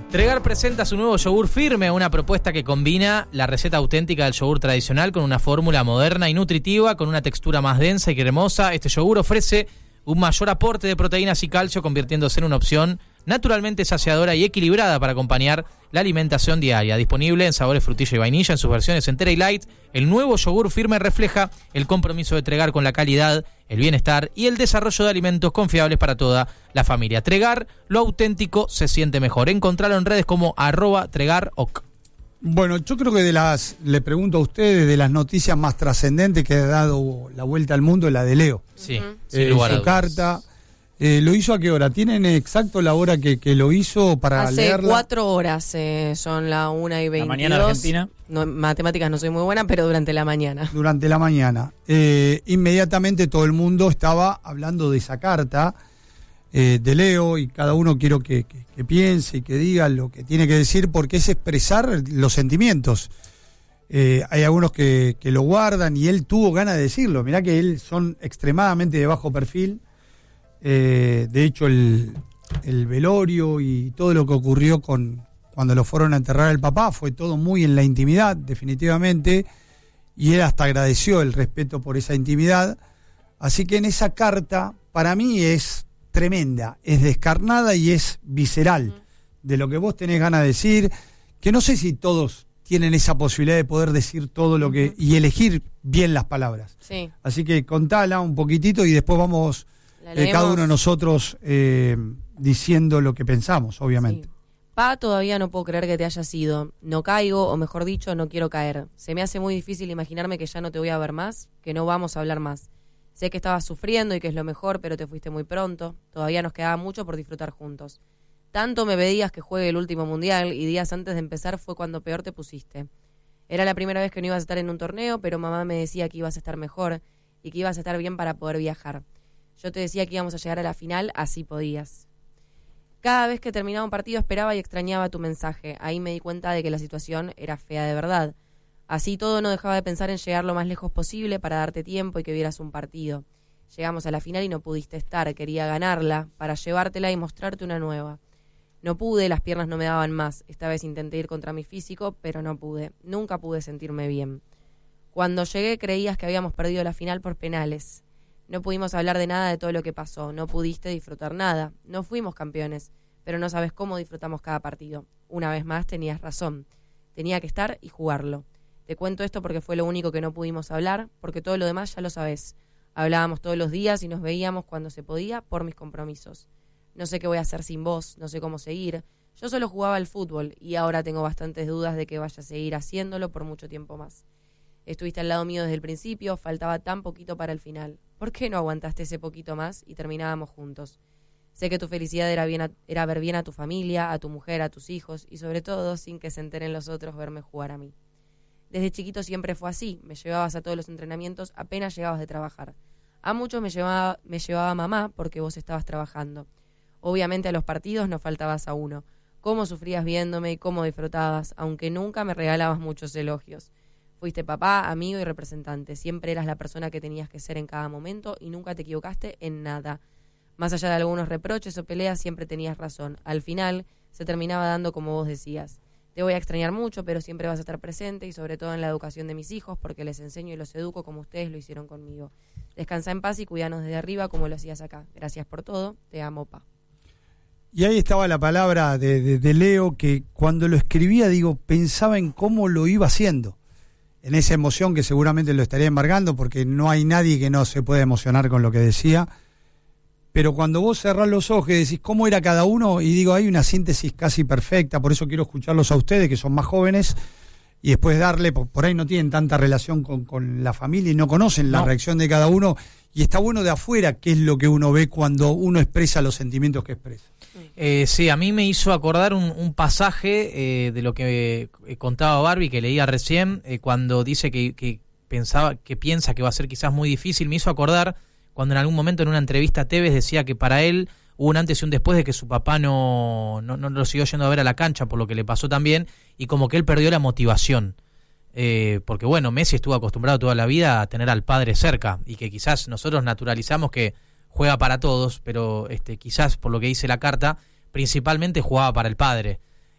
Tregar presenta su nuevo yogur firme, una propuesta que combina la receta auténtica del yogur tradicional con una fórmula moderna y nutritiva, con una textura más densa y cremosa. Este yogur ofrece un mayor aporte de proteínas y calcio, convirtiéndose en una opción naturalmente saciadora y equilibrada para acompañar la alimentación diaria. Disponible en sabores frutilla y vainilla en sus versiones entera y light, el nuevo yogur firme refleja el compromiso de Tregar con la calidad, el bienestar y el desarrollo de alimentos confiables para toda la familia. Tregar, lo auténtico se siente mejor. Encontralo en redes como @TregarOc. Bueno, yo creo que le pregunto a ustedes, de las noticias más trascendentes que ha dado la vuelta al mundo, la de Leo. Sí, sin lugar a su dudas. carta. ¿Lo hizo a qué hora? ¿Tienen exacto la hora que lo hizo para leerla? Hace 4 horas, son la 1:22. La mañana argentina. No, matemáticas no soy muy buena, pero durante la mañana. Durante la mañana. Inmediatamente todo el mundo estaba hablando de esa carta de Leo, y cada uno quiero que piense y que diga lo que tiene que decir, porque es expresar los sentimientos. Hay algunos que lo guardan, y él tuvo ganas de decirlo. Mirá que él son extremadamente de bajo perfil. De hecho, el velorio y todo lo que ocurrió cuando lo fueron a enterrar al papá fue todo muy en la intimidad, definitivamente, y él hasta agradeció el respeto por esa intimidad. Así que en esa carta, para mí es tremenda, es descarnada y es visceral, de lo que vos tenés ganas de decir, que no sé si todos tienen esa posibilidad de poder decir todo lo que, y elegir bien las palabras. Sí. Así que contala un poquitito y después vamos cada uno de nosotros diciendo lo que pensamos, obviamente. Sí. Pa, todavía no puedo creer que te hayas ido. No caigo, o mejor dicho, no quiero caer. Se me hace muy difícil imaginarme que ya no te voy a ver más, que no vamos a hablar más. Sé que estabas sufriendo y que es lo mejor, pero te fuiste muy pronto. Todavía nos quedaba mucho por disfrutar juntos. Tanto me pedías que juegue el último mundial, y días antes de empezar fue cuando peor te pusiste. Era la primera vez que no ibas a estar en un torneo, pero mamá me decía que ibas a estar mejor y que ibas a estar bien para poder viajar. Yo te decía que íbamos a llegar a la final, así podías. Cada vez que terminaba un partido esperaba y extrañaba tu mensaje. Ahí me di cuenta de que la situación era fea de verdad. Así todo, no dejaba de pensar en llegar lo más lejos posible para darte tiempo y que vieras un partido. Llegamos a la final y no pudiste estar. Quería ganarla para llevártela y mostrarte una nueva. No pude, las piernas no me daban más. Esta vez intenté ir contra mi físico, pero no pude. Nunca pude sentirme bien. Cuando llegué creías que habíamos perdido la final por penales. No pudimos hablar de nada de todo lo que pasó. No pudiste disfrutar nada. No fuimos campeones, pero no sabes cómo disfrutamos cada partido. Una vez más tenías razón. Tenía que estar y jugarlo. Te cuento esto porque fue lo único que no pudimos hablar, porque todo lo demás ya lo sabés. Hablábamos todos los días y nos veíamos cuando se podía por mis compromisos. No sé qué voy a hacer sin vos, no sé cómo seguir. Yo solo jugaba al fútbol y ahora tengo bastantes dudas de que vaya a seguir haciéndolo por mucho tiempo más. Estuviste al lado mío desde el principio, faltaba tan poquito para el final. ¿Por qué no aguantaste ese poquito más y terminábamos juntos? Sé que tu felicidad era ver bien a tu familia, a tu mujer, a tus hijos y sobre todo, sin que se enteren los otros, verme jugar a mí. Desde chiquito siempre fue así, me llevabas a todos los entrenamientos apenas llegabas de trabajar. A muchos me llevaba mamá porque vos estabas trabajando. Obviamente a los partidos no faltabas a uno. Cómo sufrías viéndome y cómo disfrutabas, aunque nunca me regalabas muchos elogios. Fuiste papá, amigo y representante. Siempre eras la persona que tenías que ser en cada momento y nunca te equivocaste en nada. Más allá de algunos reproches o peleas, siempre tenías razón. Al final, se terminaba dando como vos decías. Te voy a extrañar mucho, pero siempre vas a estar presente y sobre todo en la educación de mis hijos, porque les enseño y los educo como ustedes lo hicieron conmigo. Descansa en paz y cuidanos desde arriba como lo hacías acá. Gracias por todo. Te amo, pa. Y ahí estaba la palabra de Leo, que cuando lo escribía, pensaba en cómo lo iba haciendo. En esa emoción que seguramente lo estaría embargando, porque no hay nadie que no se pueda emocionar con lo que decía. Pero cuando vos cerrás los ojos y decís cómo era cada uno, y hay una síntesis casi perfecta, por eso quiero escucharlos a ustedes, que son más jóvenes, y después darle, por ahí no tienen tanta relación con la familia y no conocen la reacción de cada uno, y está bueno de afuera qué es lo que uno ve cuando uno expresa los sentimientos que expresa. Sí, a mí me hizo acordar un pasaje de lo que contaba Barbie, que leía recién, cuando dice que piensa que va a ser quizás muy difícil. Me hizo acordar cuando en algún momento en una entrevista a Tevez decía que para él hubo un antes y un después de que su papá no lo siguió yendo a ver a la cancha por lo que le pasó también, y como que él perdió la motivación. Porque bueno, Messi estuvo acostumbrado toda la vida a tener al padre cerca, y que quizás nosotros naturalizamos que juega para todos, pero quizás por lo que dice la carta, principalmente jugaba para el padre.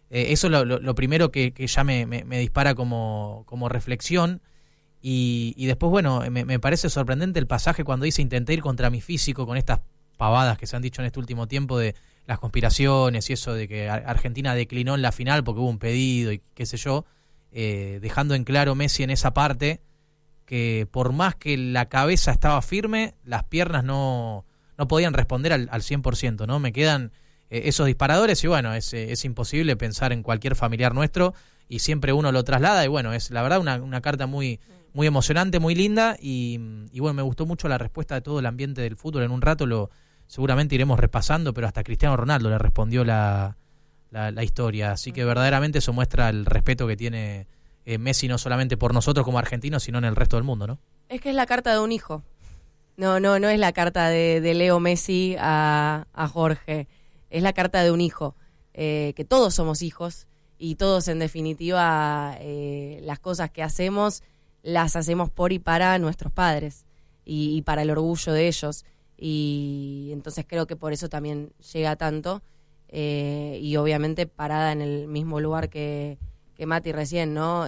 Eso es lo primero que ya me dispara como reflexión. Y después, bueno, me parece sorprendente el pasaje cuando dice: intenté ir contra mi físico, con estas pavadas que se han dicho en este último tiempo de las conspiraciones y eso de que Argentina declinó en la final porque hubo un pedido y qué sé yo, dejando en claro Messi en esa parte que por más que la cabeza estaba firme, las piernas no podían responder al 100%, ¿no? Me quedan esos disparadores y bueno, es imposible pensar en cualquier familiar nuestro y siempre uno lo traslada y bueno, es la verdad una carta muy emocionante, muy linda y bueno, me gustó mucho la respuesta de todo el ambiente del fútbol. En un rato seguramente iremos repasando, pero hasta Cristiano Ronaldo le respondió la historia, así que verdaderamente eso muestra el respeto que tiene Messi no solamente por nosotros como argentinos, sino en el resto del mundo, ¿no? Es que es la carta de un hijo. No es la carta de Leo Messi a Jorge. Es la carta de un hijo. Que todos somos hijos y todos, en definitiva, las cosas que hacemos, las hacemos por y para nuestros padres y para el orgullo de ellos. Y entonces creo que por eso también llega tanto. Y obviamente parada en el mismo lugar que Mati recién, ¿no?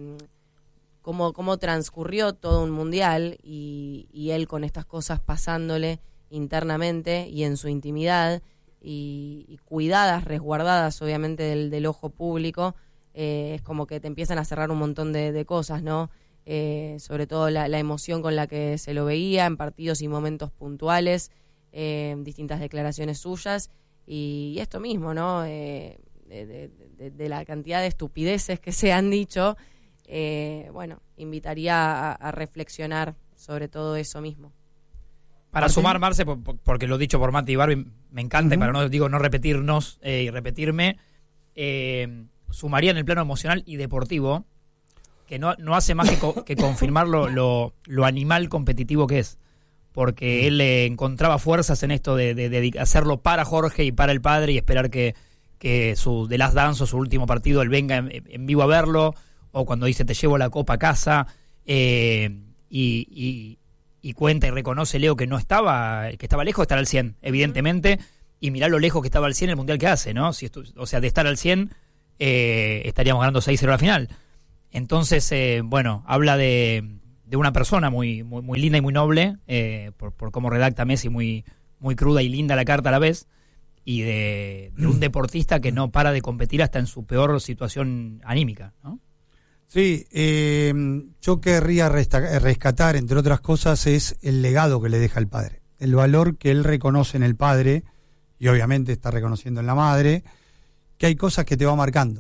Cómo transcurrió todo un mundial y él con estas cosas pasándole internamente y en su intimidad y cuidadas, resguardadas obviamente del ojo público, es como que te empiezan a cerrar un montón de cosas, ¿no? Sobre todo la emoción con la que se lo veía en partidos y momentos puntuales, distintas declaraciones suyas y esto mismo, ¿no? De la cantidad de estupideces que se han dicho, bueno, invitaría a reflexionar sobre todo eso mismo. Para sumar, Marce, porque lo dicho por Mati y Barbie me encanta, y para no repetirnos y repetirme, sumaría en el plano emocional y deportivo, que no hace más que confirmar lo animal competitivo que es, porque él encontraba fuerzas en esto de hacerlo para Jorge y para el padre y esperar que su The Last Dance o su último partido él venga en vivo a verlo, o cuando dice te llevo la copa a casa, y cuenta y reconoce Leo que estaba lejos de estar al 100, evidentemente, y mirá lo lejos que estaba al 100 el mundial que hace, ¿no? O sea, de estar al 100 estaríamos ganando 6-0 la final. Entonces, bueno, habla de una persona muy, muy, muy linda y muy noble, por cómo redacta Messi, muy, muy cruda y linda la carta a la vez, y de un deportista que no para de competir hasta en su peor situación anímica, ¿no? Sí, yo querría rescatar, entre otras cosas, es el legado que le deja el padre, el valor que él reconoce en el padre, y obviamente está reconociendo en la madre, que hay cosas que te va marcando,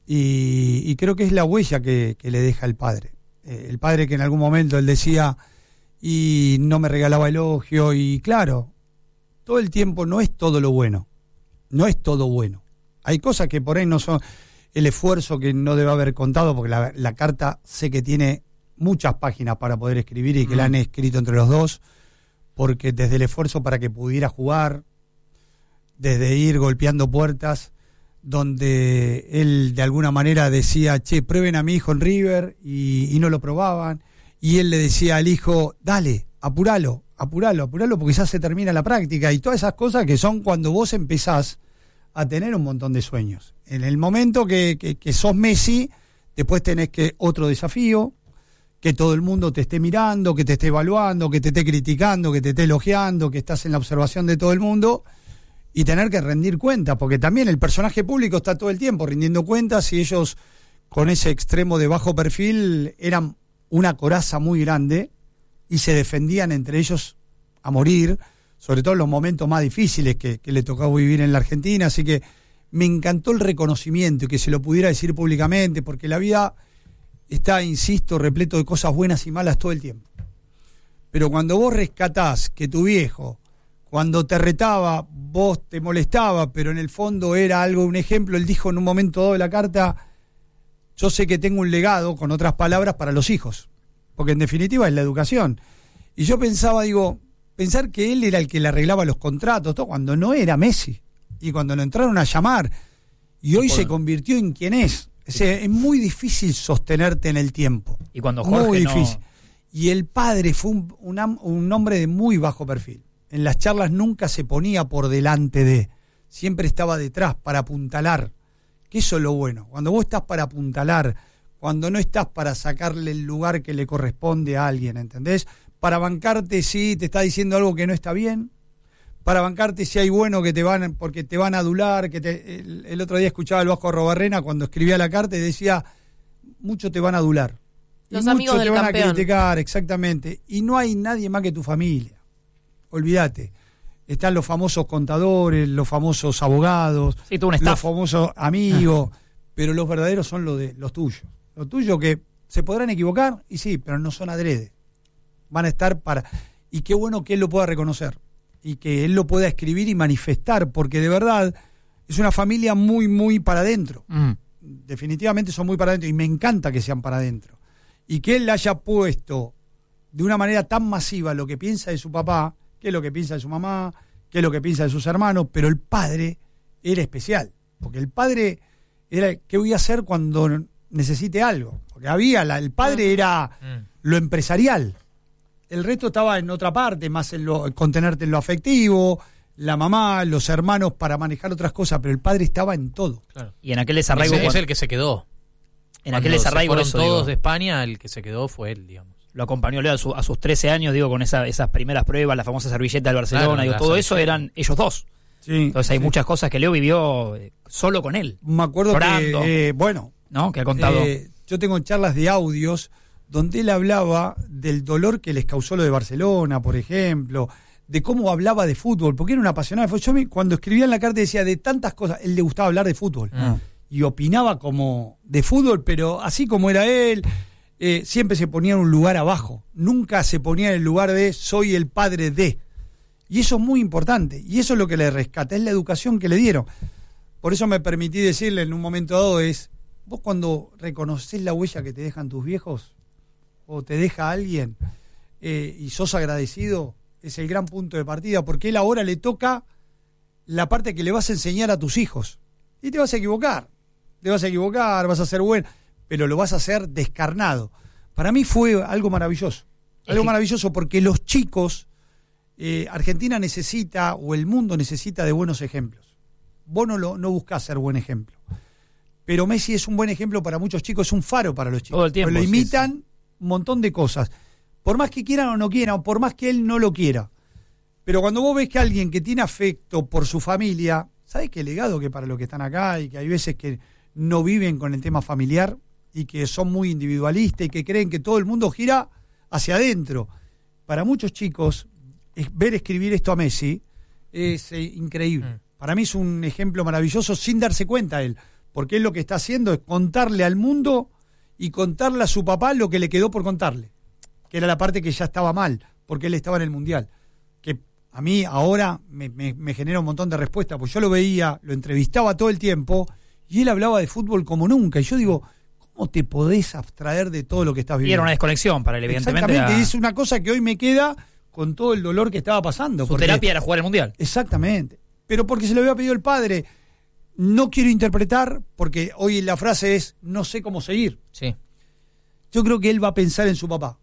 y creo que es la huella que le deja el padre que en algún momento él decía, y no me regalaba elogio, y claro, todo el tiempo no es todo lo bueno, no es todo bueno, hay cosas que por ahí no son el esfuerzo que no debe haber contado, porque la carta sé que tiene muchas páginas para poder escribir y que la han escrito entre los dos, porque desde el esfuerzo para que pudiera jugar, desde ir golpeando puertas, donde él de alguna manera decía, che, prueben a mi hijo en River, y no lo probaban, y él le decía al hijo, dale, apuralo, porque ya se termina la práctica, y todas esas cosas que son cuando vos empezás a tener un montón de sueños. En el momento que sos Messi, después tenés que otro desafío, que todo el mundo te esté mirando, que te esté evaluando, que te esté criticando, que te esté elogiando, que estás en la observación de todo el mundo, y tener que rendir cuentas, porque también el personaje público está todo el tiempo rindiendo cuentas, y ellos con ese extremo de bajo perfil eran una coraza muy grande y se defendían entre ellos a morir, sobre todo en los momentos más difíciles que le tocó vivir en la Argentina, así que me encantó el reconocimiento y que se lo pudiera decir públicamente, porque la vida está, insisto, repleto de cosas buenas y malas todo el tiempo. Pero cuando vos rescatás que tu viejo, cuando te retaba, vos te molestaba, pero en el fondo era algo, un ejemplo, él dijo en un momento dado de la carta, yo sé que tengo un legado, con otras palabras, para los hijos, porque en definitiva es la educación. Y yo pensaba, pensar que él era el que le arreglaba los contratos, todo, cuando no era Messi, y cuando lo entraron a llamar, y hoy se convirtió en quien es. O sea, es muy difícil sostenerte en el tiempo. Y cuando Jorge muy difícil. Y el padre fue un hombre de muy bajo perfil. En las charlas nunca se ponía por delante de, siempre estaba detrás para apuntalar, Que eso es lo bueno. Cuando vos estás para apuntalar, cuando no estás para sacarle el lugar que le corresponde a alguien, ¿entendés? Para bancarte si te está diciendo algo que no está bien, para bancarte si hay bueno que porque te van a adular, el otro día escuchaba al Vasco Arrobarrena cuando escribía la carta y decía, muchos te van a adular. Los y amigos muchos del te van campeón. a criticar, exactamente. Y no hay nadie más que tu familia. Olvídate. Están los famosos contadores, los famosos abogados, Sí, todo un los staff. famosos amigos, pero los verdaderos son los tuyos. Los tuyos que se podrán equivocar, y sí, pero no son adrede. Van a estar para... Y qué bueno que él lo pueda reconocer y que él lo pueda escribir y manifestar, porque de verdad es una familia muy, muy para adentro. Definitivamente son muy para adentro y me encanta que sean para adentro. Y que él haya puesto de una manera tan masiva lo que piensa de su papá, qué es lo que piensa de su mamá, qué es lo que piensa de sus hermanos, pero el padre era especial, porque el padre era qué voy a hacer cuando necesite algo, porque el padre era lo empresarial, el resto estaba en otra parte, más en contenerte en lo afectivo, la mamá, los hermanos para manejar otras cosas, pero el padre estaba en todo. Claro. Y en aquel desarraigo... Es el que se quedó. En aquel desarraigo... Fueron eso, todos digo, de España, el que se quedó fue él, digamos. lo acompañó Leo a sus 13 años, digo, con esas primeras pruebas, la famosa servilleta del Barcelona, Claro, digo, la todo eso servilleta. eran ellos dos. Sí, Entonces hay sí. muchas cosas que Leo vivió solo con él, Me acuerdo llorando. que, bueno, ¿no? Que ha contado. yo tengo charlas de audios donde él hablaba del dolor que les causó lo de Barcelona, por ejemplo, de cómo hablaba de fútbol, porque era un apasionado de fútbol. Yo cuando escribía en la carta decía de tantas cosas, él le gustaba hablar de fútbol. Y opinaba como de fútbol, pero así como era él, siempre se ponía en un lugar abajo. Nunca se ponía en el lugar de soy el padre de. Y eso es muy importante. Y eso es lo que le rescata, es la educación que le dieron. Por eso me permití decirle en un momento dado vos cuando reconocés la huella que te dejan tus viejos, o te deja alguien, y sos agradecido, es el gran punto de partida, porque él ahora le toca la parte que le vas a enseñar a tus hijos. Y te vas a equivocar, vas a ser bueno, pero lo vas a hacer descarnado. Para mí fue algo maravilloso, porque los chicos, Argentina necesita, o el mundo necesita de buenos ejemplos. Vos no buscás ser buen ejemplo, pero Messi es un buen ejemplo para muchos chicos, es un faro para los chicos. Todo el tiempo, Lo sí, imitan un montón de cosas, por más que quieran o no quieran, o por más que él no lo quiera. Pero cuando vos ves que alguien que tiene afecto por su familia, ¿sabés qué legado que para los que están acá y que hay veces que no viven con el tema familiar y que son muy individualistas y que creen que todo el mundo gira hacia adentro? Para muchos chicos, ver escribir esto a Messi es increíble. Para mí es un ejemplo maravilloso sin darse cuenta él, porque él lo que está haciendo es contarle al mundo y contarle a su papá lo que le quedó por contarle, que era la parte que ya estaba mal, porque él estaba en el Mundial. Que a mí ahora me genera un montón de respuestas, porque yo lo veía, lo entrevistaba todo el tiempo, y él hablaba de fútbol como nunca, y yo digo, ¿cómo te podés abstraer de todo lo que estás viviendo? Y era una desconexión para él, evidentemente. Exactamente, y es una cosa que hoy me queda con todo el dolor que estaba pasando. Su terapia era jugar el Mundial. Exactamente, pero porque se lo había pedido el padre. No quiero interpretar, porque hoy la frase es, no sé cómo seguir. Sí. Yo creo que él va a pensar en su papá,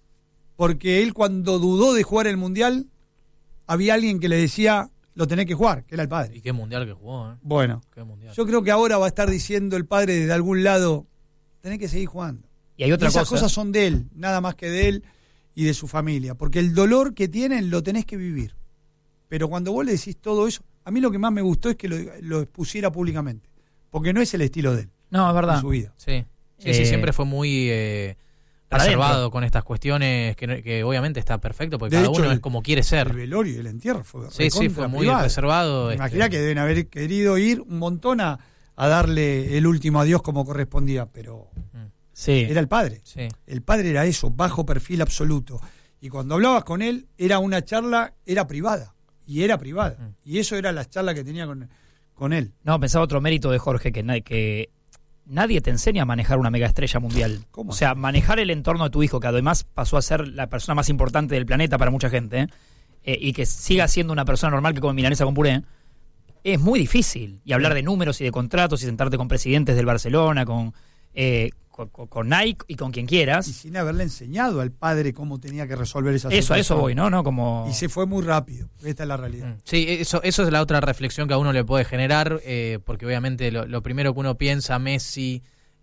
porque él cuando dudó de jugar el Mundial, había alguien que le decía, lo tenés que jugar, que era el padre. Y qué mundial que jugó, ¿eh? Bueno, Qué mundial. yo creo que ahora va a estar diciendo el padre desde algún lado, tenés que seguir jugando. Y hay otra Y esas cosa. cosas son de él, nada más que de él y de su familia, porque el dolor que tienen lo tenés que vivir. Pero cuando vos le decís todo eso, a mí lo que más me gustó es que lo expusiera públicamente, porque no es el estilo de él, No, es verdad. en su vida. Sí. Sí, siempre fue muy para reservado adentro. con estas cuestiones, que obviamente está perfecto, porque De cada hecho, uno es como quiere El ser. velorio y el entierro fue Sí, sí, fue muy privado. reservado. Imagina que deben haber querido ir un montón a darle el último adiós como correspondía, pero Sí. era el padre. Sí. El padre era eso, bajo perfil absoluto. Y cuando hablabas con él, era una charla, era privada. Y era privada. Y eso era la charla que tenía con él. No, pensaba otro mérito de Jorge, que nadie te enseña a manejar una megaestrella mundial. ¿Cómo? O sea, manejar el entorno de tu hijo, que además pasó a ser la persona más importante del planeta para mucha gente, y que siga siendo una persona normal que come milanesa con puré, es muy difícil. Y hablar de números y de contratos y sentarte con presidentes del Barcelona, con con Nike y con quien quieras. Y sin haberle enseñado al padre cómo tenía que resolver esa situación. A eso voy, ¿no? Como... Y se fue muy rápido. Esta es la realidad. Sí, eso es la otra reflexión que a uno le puede generar, porque obviamente lo primero que uno piensa, Messi,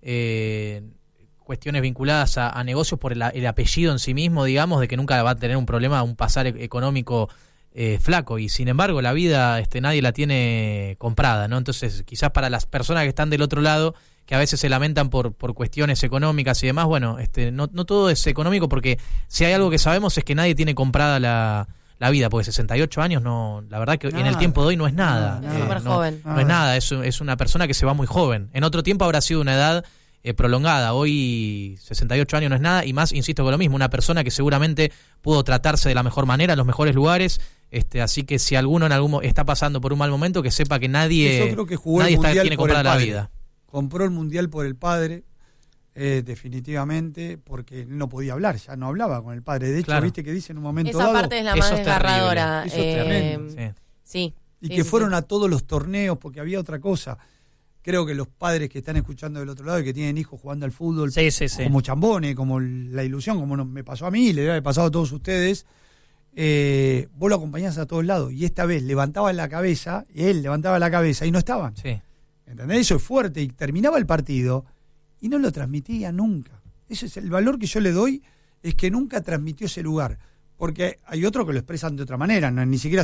cuestiones vinculadas a negocios por el apellido en sí mismo, digamos, de que nunca va a tener un problema, un pasar económico flaco, y sin embargo la vida nadie la tiene comprada, ¿no? Entonces quizás para las personas que están del otro lado, que a veces se lamentan por cuestiones económicas y demás, bueno, no todo es económico, porque si hay algo que sabemos es que nadie tiene comprada la vida, porque 68 años, no, la verdad que en el tiempo de hoy no es nada. Súper joven. No es nada, es una persona que se va muy joven. En otro tiempo habrá sido una edad prolongada. Hoy 68 años no es nada, y más, insisto con lo mismo, una persona que seguramente pudo tratarse de la mejor manera, en los mejores lugares. Así que si alguno está pasando por un mal momento, que sepa que nadie, yo creo que jugó el mundial tiene por comprada el la padre. vida. Compró el mundial por el padre, definitivamente, porque él no podía hablar, ya no hablaba con el padre. De hecho, Claro. Viste que dice en un momento Esa dado, parte es la más eso es desgarradora. terrible. Eso es tremendo. Sí. y Sí, que sí, fueron sí. a todos los torneos, porque había otra cosa. Creo que los padres que están escuchando del otro lado y que tienen hijos jugando al fútbol, Sí. como Chambone, como la ilusión, como me pasó a mí, le debe haber pasado a todos ustedes, vos lo acompañás a todos lados, y esta vez levantaban la cabeza, él levantaba la cabeza y no estaban. Sí. ¿Entendés? Eso es fuerte, y terminaba el partido y no lo transmitía nunca. Ese es el valor que yo le doy, es que nunca transmitió ese lugar, porque hay otros que lo expresan de otra manera, ni siquiera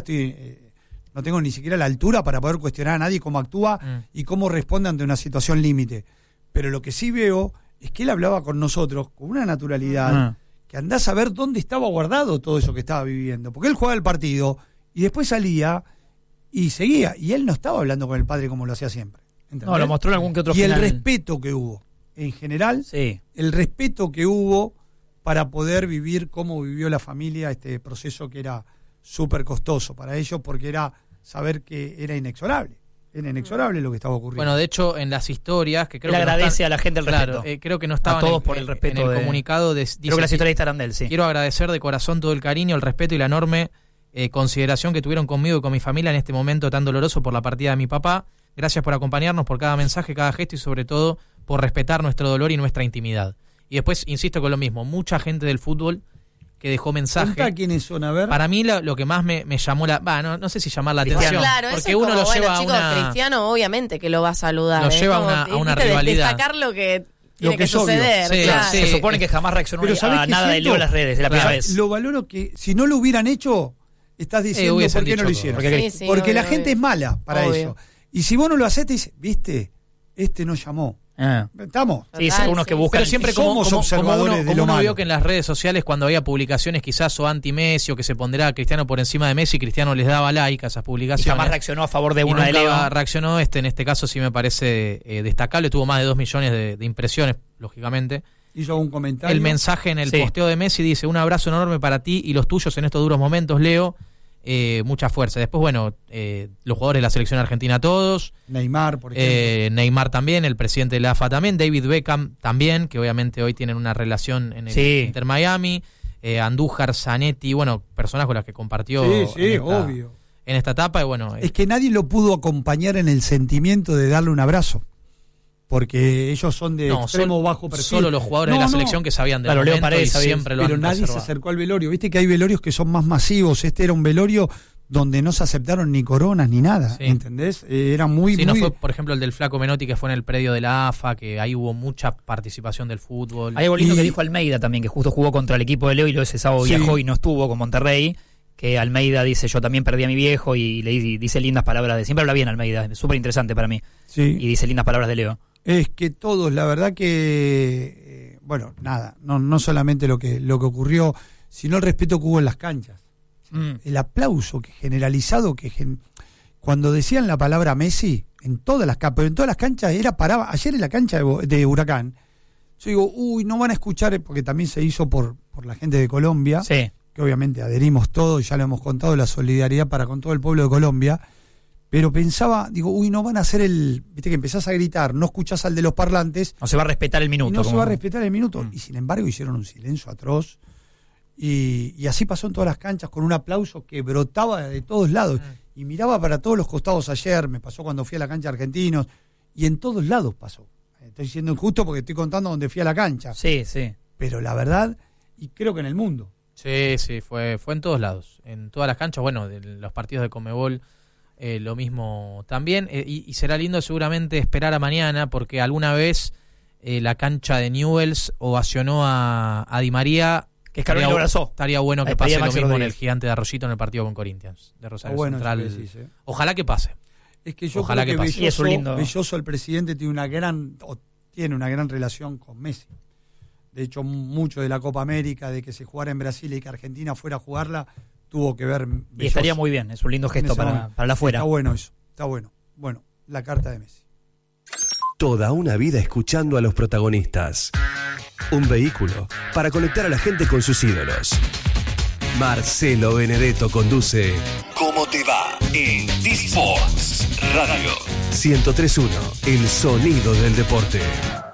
no tengo ni siquiera la altura para poder cuestionar a nadie cómo actúa y cómo responde ante una situación límite. Pero lo que sí veo es que él hablaba con nosotros con una naturalidad que andás a ver dónde estaba guardado todo eso que estaba viviendo. Porque él jugaba el partido y después salía y seguía. Y él no estaba hablando con el padre como lo hacía siempre. ¿Entendés? No, lo mostró en algún que otro Y final. el respeto que hubo, en general, Sí. el respeto que hubo para poder vivir como vivió la familia este proceso que era súper costoso para ellos, porque era saber que era inexorable. Era inexorable lo que estaba ocurriendo. Bueno, de hecho, en las historias, que creo Él que no agradece están- a la gente el respeto. Claro, creo que no estaban A todos por el respeto en el de- comunicado. Dice, Creo que las historias estarán de él, sí. quiero agradecer de corazón todo el cariño, el respeto y la enorme consideración que tuvieron conmigo y con mi familia en este momento tan doloroso por la partida de mi papá. Gracias por acompañarnos, por cada mensaje, cada gesto y sobre todo por respetar nuestro dolor y nuestra intimidad. Y después, insisto con lo mismo, mucha gente del fútbol que dejó mensaje. Contá quiénes son, a ver. Para mí lo que más me llamó no sé si llamar la Cristiano. atención, Claro, eso porque es uno como, lo bueno, lleva chicos, a una... Cristiano obviamente que lo va a saludar. Lo es lleva como, a una ¿viste? rivalidad. Destacar lo que Lo tiene que que es obvio. suceder. Sí, claro. sí. Se supone que jamás reaccionó Pero ¿sabés a qué nada de siento? Leo en las redes, es la primera vez. Lo valoro que si no lo hubieran hecho, estás diciendo hubiesen por qué no lo dicho hicieron. todo. Porque- Sí, Porque obvio, la gente obvio. es mala para Obvio. eso. Y si vos no lo haces, te dice, viste, no llamó. Ah. Estamos. Sí, Total, unos que sí. buscan... Pero siempre Somos observadores de lo como uno malo. vio que en las redes sociales, cuando había publicaciones quizás o anti-Messi o que se pondrá a Cristiano por encima de Messi, Cristiano les daba like a esas Y publicaciones. jamás reaccionó a favor de Y una de nunca Leo. reaccionó. En este caso sí me parece destacable. Tuvo más de 2 millones de impresiones, lógicamente. Hizo un comentario. El mensaje en el Sí. posteo de Messi dice: un abrazo enorme para ti y los tuyos en estos duros momentos, Leo. Mucha fuerza. Después, bueno, los jugadores de la selección argentina todos. Neymar, por ejemplo. Neymar también, el presidente de la AFA también, David Beckham también, que obviamente hoy tienen una relación en el Sí. Inter Miami, Andújar, Zanetti, bueno, personas con las que compartió Sí, obvio. en esta etapa. Y bueno, Es que nadie lo pudo acompañar en el sentimiento de darle un abrazo. Porque ellos son de extremo bajo perfil. Solo los jugadores de la selección que sabían del Claro, Leo momento Paredes y sabía, siempre lo Pero han nadie se reservado. acercó al velorio. Viste que hay velorios que son más masivos. Este era un velorio donde no se aceptaron ni coronas ni nada. Sí. ¿Entendés? Era muy... Sí, muy... no fue, por ejemplo, el del Flaco Menotti, que fue en el predio de la AFA, que ahí hubo mucha participación del fútbol. Hay algo lindo Y- que dijo Almeida también, que justo jugó contra el equipo de Leo y luego ese sábado Sí. viajó y no estuvo con Monterrey. Que Almeida dice: yo también perdí a mi viejo, y dice lindas palabras de... Siempre habla bien Almeida, es súper interesante para mí. Sí. Y dice lindas palabras de Leo. Es que todos, la verdad que, bueno, nada, no solamente lo que ocurrió, sino el respeto que hubo en las canchas. El aplauso que generalizado, cuando decían la palabra Messi, en todas las canchas, pero en todas las canchas paraba. Ayer en la cancha de Huracán, yo digo, no van a escuchar, porque también se hizo por la gente de Colombia, Sí. que obviamente adherimos todos, ya lo hemos contado, la solidaridad para con todo el pueblo de Colombia. Pero pensaba, digo, no van a hacer viste que empezás a gritar, no escuchás al de los parlantes, No se va a respetar el minuto. y no se como- va a respetar el minuto. Y sin embargo hicieron un silencio atroz. Y así pasó en todas las canchas, con un aplauso que brotaba de todos lados. Y miraba para todos los costados ayer, me pasó cuando fui a la cancha de Argentinos, y en todos lados pasó. estoy siendo injusto porque estoy contando donde fui a la cancha. Sí. Pero la verdad, y creo que en el mundo. Sí, fue en todos lados, en todas las canchas, bueno, de los partidos de Conmebol lo mismo también, y será lindo seguramente esperar a mañana, porque alguna vez la cancha de Newell's ovacionó a Di María, que Scaloni lo abrazó. Estaría bueno que pase lo mismo en el Gigante de Arroyito en el partido con Corinthians, de Rosario Central. Decís, Ojalá que pase. Es que yo Ojalá creo que Belloso, el presidente, tiene una gran relación con Messi. De hecho, mucho de la Copa América, de que se jugara en Brasil y que Argentina fuera a jugarla, tuvo que ver Belloso. Y estaría muy bien, es un lindo gesto para la afuera. Está bueno eso, está bueno. Bueno, la carta de Messi. Toda una vida escuchando a los protagonistas. Un vehículo para conectar a la gente con sus ídolos. Marcelo Benedetto conduce ¿Cómo te va? En T-Sports Radio 103.1, el sonido del deporte.